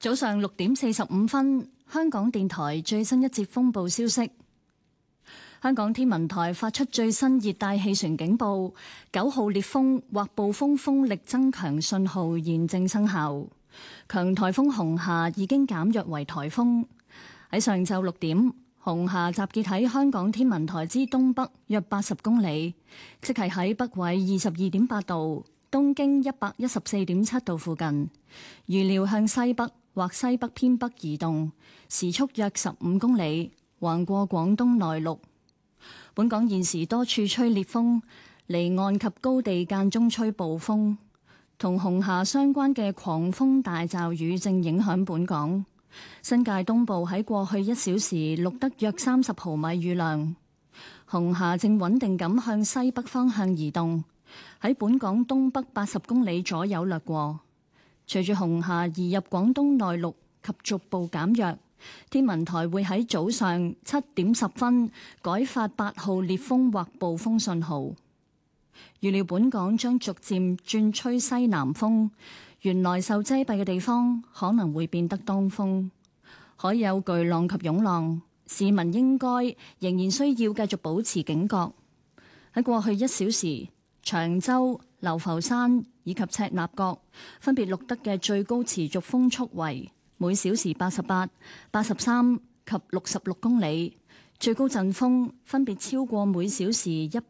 早上6:45，香港電台最新一節風暴消息。香港天文台發出最新熱帶氣旋警報，9號烈風或暴風風力增強信號現正生效。強颱風紅霞已經減弱為颱風。喺上晝6點，紅霞集結喺香港天文台之東北約80公里，即係喺北緯22.8度、東經114.7度附近。預料向西北或西北偏北移動，時速約15公里，橫過廣東內陸。本港現時多處吹烈風，離岸及高地間中吹暴風，同紅霞相關嘅狂風大驟雨正影響本港。新界東部喺過去1小時錄得約30毫米雨量。紅霞正穩定咁向西北方向移動，喺本港東北80公里左右掠過。隨住紅霞移入廣東內陸及逐步減弱，天文台會喺早上7點10分改發8號烈風或暴風信號。預料本港將逐漸轉吹西南風，原來受遮蔽嘅地方可能會變得當風，海有巨浪及湧浪，市民應該仍然需要繼續保持警覺。喺過去1小時，長洲、流浮山以及赤鱲角分別錄得嘅最高持續風速為每小時88、83及66公里，最高陣風分別超過每小時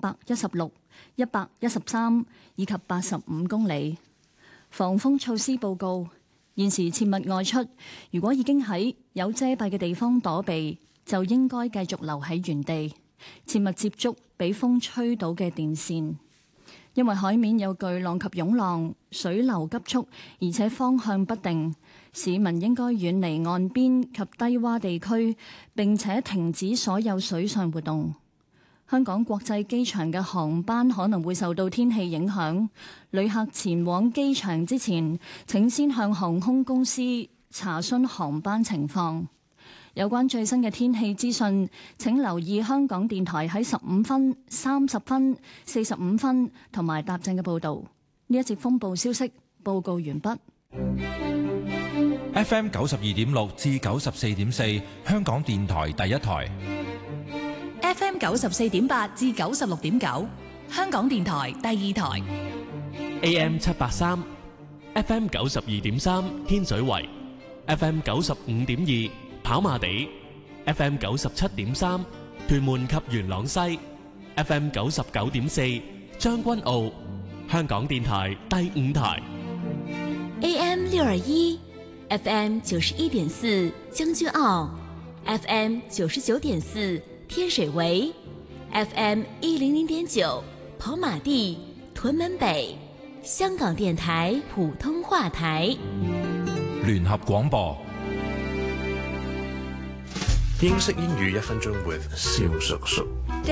116、113以及85公里。防風措施報告：現時切勿外出，如果已經喺有遮蔽嘅地方躲避，就應該繼續留喺原地，切勿接觸被風吹倒嘅電線。因為海面有巨浪及湧浪，水流急速，而且方向不定，市民應該遠離岸邊及低洼地區，並且停止所有水上活動。香港國際機場嘅航班可能會受到天氣影響，旅客前往機場之前，請先向航空公司查詢航班情況。有關最新嘅天氣資訊，請留意香港電台喺15分、30分、45分同埋踏正嘅報導。呢一節風暴消息報告完畢。 FM 92.6至94.4，香港電台第一台。 FM 94.8至96.9，香港電台第二台。 AM 783 FM 92.3，天水圍 FM 95.2。跑馬地 FM 97.3，屯門及元朗西 FM 99.4，將軍澳，香港電台第5台 AM 621 FM 91.4，將軍澳 FM 99.4，天水圍 FM 100.9，跑馬地，屯門北，香港電台普通話台。 聯合廣播。 英式英語1分鐘 with 蕭叔叔。